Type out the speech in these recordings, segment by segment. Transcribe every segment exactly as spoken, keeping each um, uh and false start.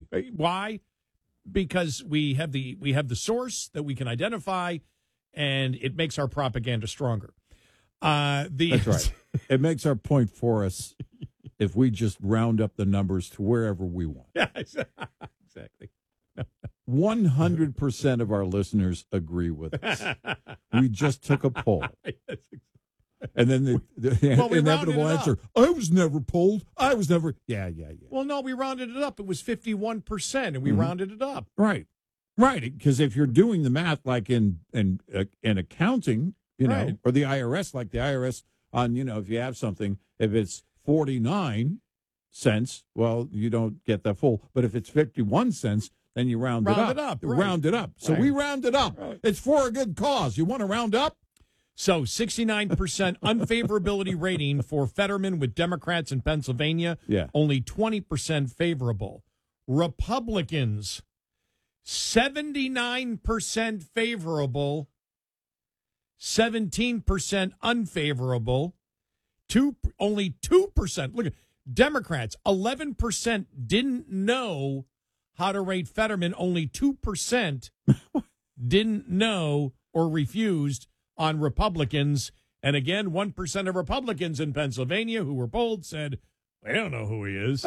Why? Because we have the we have the source that we can identify, and it makes our propaganda stronger. Uh, the That's right. It makes our point for us if we just round up the numbers to wherever we want. Yeah, exactly. one hundred percent of our listeners agree with us. We just took a poll. And then the, the well, we inevitable answer, I was never polled. I was never. Yeah, yeah, yeah. Well, no, we rounded it up. It was fifty-one percent, and we mm-hmm. rounded it up. Right. Right. Because if you're doing the math like in, in, uh, in accounting, you know, right. or the I R S, like the I R S on, you know, if you have something, if it's forty-nine cents, well, you don't get the full. But if it's fifty-one cents, then you round, round it up. It up you right. round it up. So right. we round it up. Right. It's for a good cause. You want to round up? So sixty-nine percent unfavorability rating for Fetterman with Democrats in Pennsylvania. Yeah. Only twenty percent favorable. Republicans, seventy-nine percent favorable, seventeen percent unfavorable, two, only two percent. Look at Democrats, eleven percent didn't know how to rate Fetterman. Only two percent didn't know or refused on Republicans. And again, one percent of Republicans in Pennsylvania who were polled said, I don't know who he is.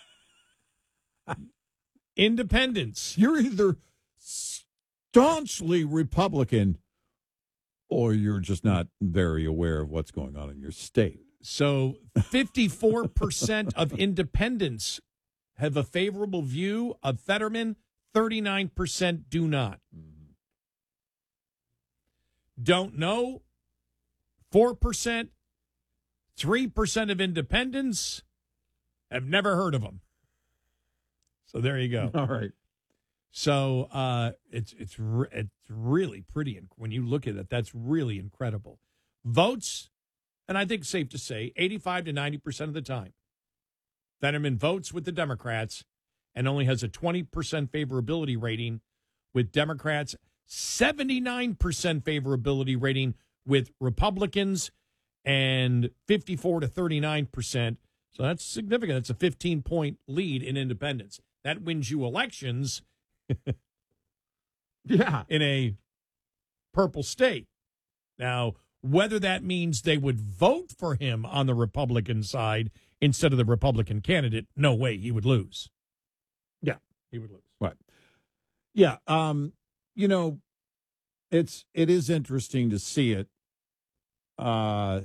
Independents. You're either staunchly Republican or you're just not very aware of what's going on in your state. So fifty-four percent of independents have a favorable view of Fetterman. thirty-nine percent do not. Don't know, four percent. three percent of independents have never heard of him. So there you go. All right. So uh, it's it's re- it's really pretty. Inc- when you look at it, that's really incredible. Votes, and I think it's safe to say, eighty-five to ninety percent of the time, Fetterman votes with the Democrats and only has a twenty percent favorability rating with Democrats, seventy-nine percent favorability rating with Republicans, and fifty-four to thirty-nine percent. So that's significant. That's a fifteen-point lead in independents. That wins you elections yeah, in a purple state. Now, whether that means they would vote for him on the Republican side instead of the Republican candidate, no way, he would lose. Yeah, he would lose. Right. Yeah, um, you know, it's it is interesting to see it. Uh,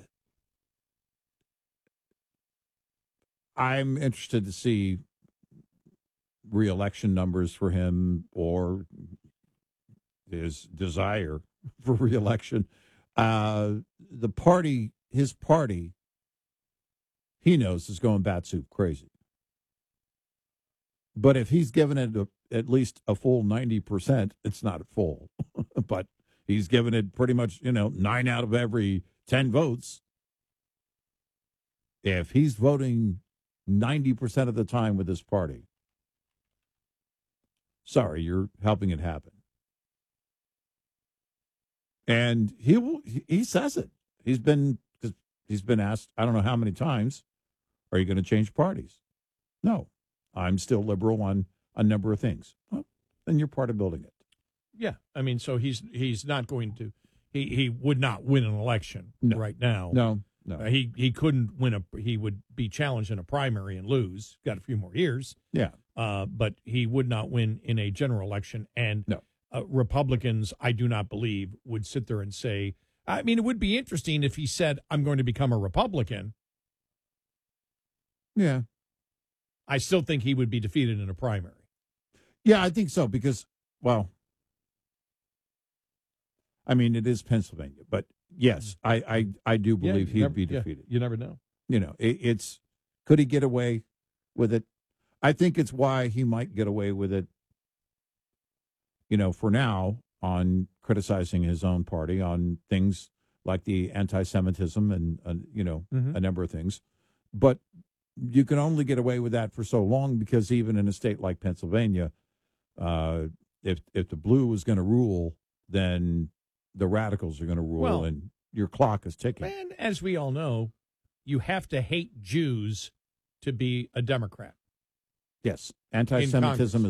I'm interested to see re-election numbers for him or his desire for re-election. Uh, the party, his party, he knows is going bat-soup crazy. But if he's given it a, at least a full ninety percent, it's not full. But he's given it pretty much, you know, nine out of every ten votes. If he's voting ninety percent of the time with his party, sorry, you're helping it happen. And he will, he says it. He's been he's been asked, I don't know how many times, are you going to change parties? No, I'm still liberal on a number of things. Well, then you're part of building it. Yeah, I mean, so he's he's not going to he he would not win an election no. right now. No, no, uh, he he couldn't win a he would be challenged in a primary and lose. Got a few more years. Yeah, uh, but he would not win in a general election. And no. uh, Republicans, I do not believe, would sit there and say. I mean, it would be interesting if he said, "I'm going to become a Republican." Yeah, I still think he would be defeated in a primary. Yeah, I think so because, well, I mean, it is Pennsylvania, but yes, I, I, I do believe yeah, he'd never, be defeated. Yeah, you never know. You know, it, it's, could he get away with it? I think it's why he might get away with it, you know, for now on criticizing his own party on things like the anti-Semitism and, uh, you know, mm-hmm. a number of things. But you can only get away with that for so long because even in a state like Pennsylvania, uh, if if the blue is going to rule, then the radicals are going to rule, well, and your clock is ticking. And as we all know, you have to hate Jews to be a Democrat. Yes, anti-Semitism